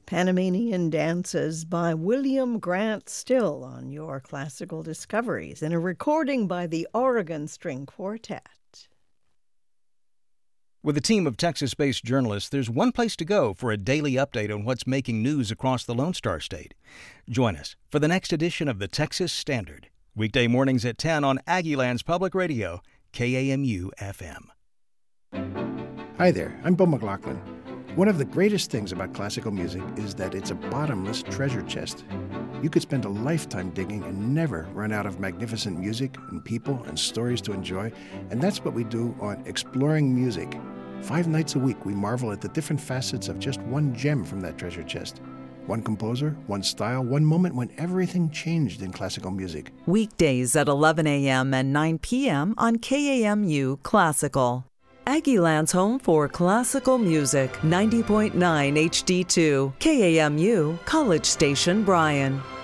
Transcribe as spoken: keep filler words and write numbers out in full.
Panamanian Dances by William Grant Still on your Classical Discoveries, in a recording by the Oregon String Quartet. With a team of Texas-based journalists, there's one place to go for a daily update on what's making news across the Lone Star State. Join us for the next edition of the Texas Standard, weekday mornings at ten on Aggieland's Public Radio, K A M U F M. Hi there, I'm Bill McLaughlin. One of the greatest things about classical music is that it's a bottomless treasure chest. You could spend a lifetime digging and never run out of magnificent music and people and stories to enjoy, and that's what we do on Exploring Music. Five nights a week, we marvel at the different facets of just one gem from that treasure chest. One composer, one style, one moment when everything changed in classical music. Weekdays at eleven a.m. and nine p.m. on K A M U Classical. Aggieland's home for classical music, ninety point nine H D two, K A M U, College Station, Bryan.